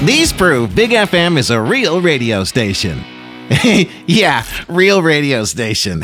These prove Big FM is a real radio station. Yeah, real radio station.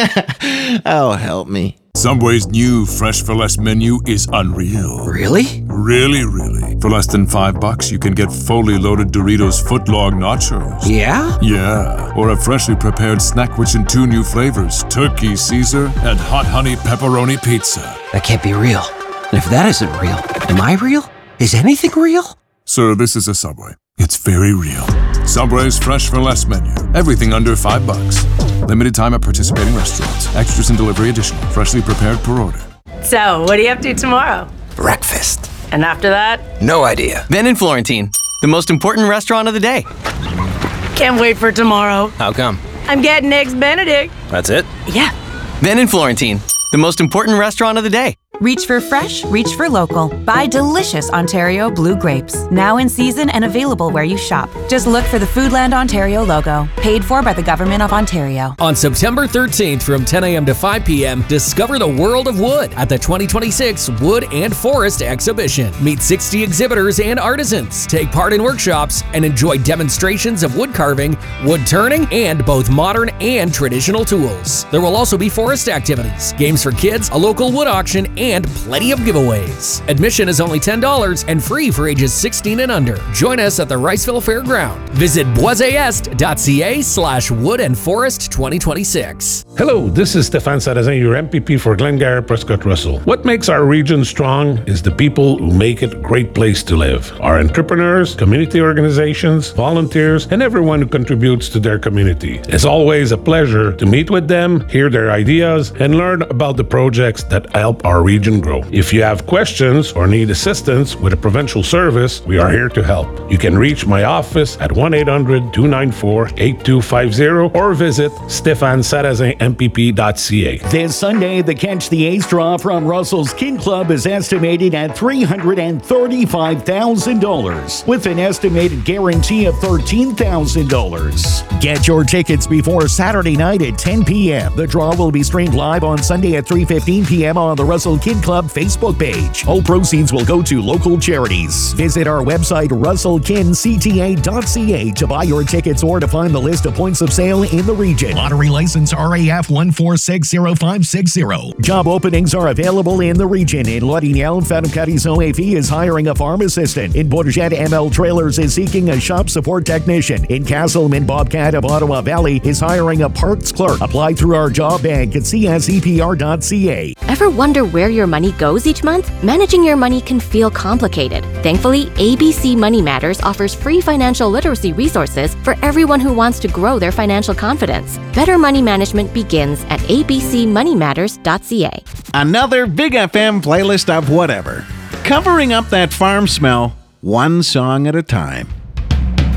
Oh, help me. Subway's new Fresh for Less menu is unreal. Really? Really, really. For less than $5, you can get fully loaded Doritos footlong nachos. Yeah? Yeah. Or a freshly prepared snack-rich in 2 new flavors, Turkey Caesar and Hot Honey Pepperoni Pizza. That can't be real. And if that isn't real, am I real? Is anything real? Sir, this is a Subway. It's very real. Subway's Fresh for Less menu. Everything under $5. Limited time at participating restaurants. Extras and delivery additional. Freshly prepared per order. So, what are you up to tomorrow? Breakfast. And after that? No idea. Then in Florentine, the most important restaurant of the day. Can't wait for tomorrow. How come? I'm getting Eggs Benedict. That's it? Yeah. Then in Florentine, the most important restaurant of the day. Reach for fresh, reach for local. Buy delicious Ontario Blue Grapes. Now in season and available where you shop. Just look for the Foodland Ontario logo. Paid for by the Government of Ontario. On September 13th from 10 a.m. to 5 p.m., discover the world of wood at the 2026 Wood and Forest Exhibition. Meet 60 exhibitors and artisans. Take part in workshops and enjoy demonstrations of wood carving, wood turning, and both modern and traditional tools. There will also be forest activities, games for kids, a local wood auction, and plenty of giveaways. Admission is only $10 and free for ages 16 and under. Join us at the Riceville Fairground. Visit boisest.ca/Wood and Forest 2026. Hello, this is Stéphane Sarrazin, your MPP for Glengarry Prescott Russell. What makes our region strong is the people who make it a great place to live. Our entrepreneurs, community organizations, volunteers, and everyone who contributes to their community. It's always a pleasure to meet with them, hear their ideas, and learn about the projects that help our region grow. If you have questions or need assistance with a provincial service, we are here to help. You can reach my office at 1-800-294-8250 or visit stéphanesarrazinmpp.ca. This Sunday, the Catch the Ace draw from Russell's Kin Club is estimated at $335,000 with an estimated guarantee of $13,000. Get your tickets before Saturday night at 10 p.m. The draw will be streamed live on Sunday at 3:15 p.m. on the Russell Kin Club Facebook page. All proceeds will go to local charities. Visit our website, russellkincta.ca, to buy your tickets or to find the list of points of sale in the region. Lottery license RAF 1460560. Job openings are available in the region. In Lottignan, Fadam-Carrizon AV is hiring a farm assistant. In Bourget, ML Trailers is seeking a shop support technician. In Castleman, Bobcat of Ottawa Valley is hiring a parts clerk. Apply through our job bank at csepr.ca. Ever wonder where your money goes each month? Managing your money can feel complicated. Thankfully, ABC Money Matters offers free financial literacy resources for everyone who wants to grow their financial confidence. Better money management begins at abcmoneymatters.ca. Another Big FM playlist of whatever. Covering up that farm smell, one song at a time.